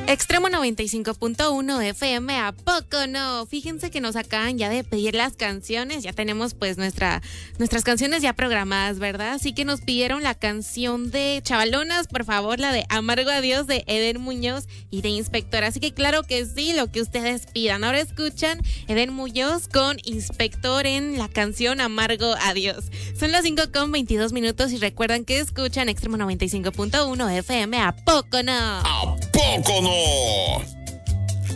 Extremo 95.1 FM, ¿a poco no? Fíjense que nos acaban ya de pedir las canciones, ya tenemos pues nuestras canciones ya programadas, ¿verdad? Así que nos pidieron la canción de Chavalonas, por favor, la de Amargo Adiós de Eden Muñoz y de Inspector. Así que claro que sí, lo que ustedes pidan. Ahora escuchan Eden Muñoz con Inspector en la canción Amargo Adiós. Son las 5:22 y recuerdan que escuchan Extremo 95.1 FM, ¿a poco no? ¿A poco no?